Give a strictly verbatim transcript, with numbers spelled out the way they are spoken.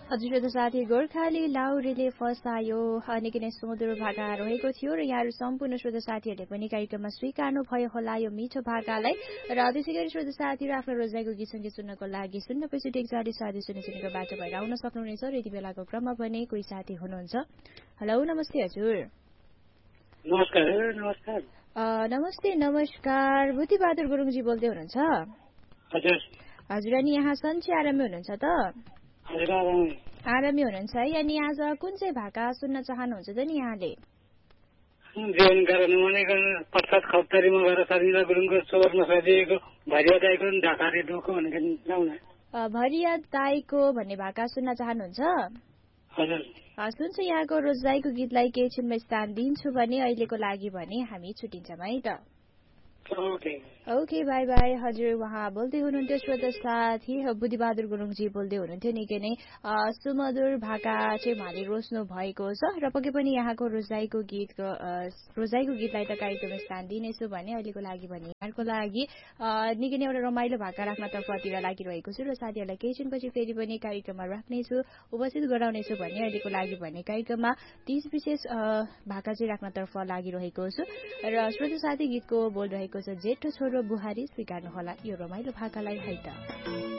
हजुर त साथी गोर्खाली लाउरेले फसायो निकै नै सुमधुर भाका रहेको थियो र यहाँहरू सम्पूर्ण श्रोता साथीहरूले पनि कार्यक्रममा स्वीकार्नु भयो होला यो मिठो भाकालाई र त्यसै गरी श्रोता साथीहरू आफ्नो रोजाइको गीत सङ्गीत सुन्नको लागि शून्य पैँसठी एकचालिस साथी शून्य शून्यको बाटो भएर आउन सक्नुहुनेछ र यति बेलाको क्रममा पनि कोही साथी हुनुहुन्छ। हेलो नमस्ते हजुर। नमस्कार नमस्कार नमस्ते नमस्कार बुद्धिबहादुर गुरुङजी बोल्दै हुनुहुन्छ? हजुर हजुर अनि यहाँ सन्चै आरामै हुनुहुन्छ त? हजुर आरामै आरामै हुनुहुन्छ है। अनि आज कुन चाहिँ भाका सुन्न चाहनुहुन्छ त नि यहाँले? जीवनका नमनेको पश्चात खप्तरीमा गएर सरिता गुरुङको स्वरमा सजिएको भरिया दाईको ढाकाले डोको भनेर गाउन। भरिया दाईको भन्ने भाका सुन्न चाहनुहुन्छ? हजुर सुन्छ यहाँको रोजाइको गीतलाई केही छिनमा स्थान दिन्छु भने अहिलेको लागि भने हामी छुट्टिन्छौँ है त। Okay okay by by. हजुर उहाँ बोल्दै हुनुहुन्थ्यो श्रोता साथी बुद्धिबहादुर गुरुङजी बोल्दै हुनुहुन्थ्यो। निकै नै सुमधुर भाका चाहिँ उहाँले रोज्नु भएको छ र पक्कै पनि यहाँको रोजाइको गीतको रोजाइको गीतलाई त कार्यक्रम स्थान दिनेछु भने अहिलेको लागि भने यहाँको लागि निकै नै एउटा रमाइलो भाका राख्न तर्फतिर लागिरहेको छु र साथीहरूलाई केही छिनपछि फेरि पनि कार्यक्रममा राख्नेछु उपस्थित गराउनेछु भने अहिलेको लागि भने कार्यक्रममा तीस विशेष भाका चाहिँ राख्नतर्फ लागिरहेको छु र श्रोता साथी गीतको बोलिरहेको छ जेठो छोरो बुहारी स्वीकार्नु होला यो रमाइलो भाकालाई है त।